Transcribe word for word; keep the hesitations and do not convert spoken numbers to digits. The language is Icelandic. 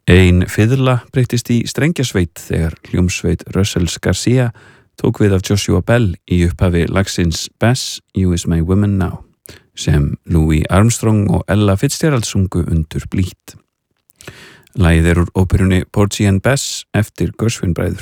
Ein fiðla breyttist í strengjasveit þegar hljómsveit Russells Garcia tók við af Joshua Bell í upphafi lagsins Bess, You Is My Woman Now, sem Louis Armstrong og Ella Fitzgerald sungu undur blít. Lagið er úr óperunni Porgy and Bess eftir Gershwin bræður.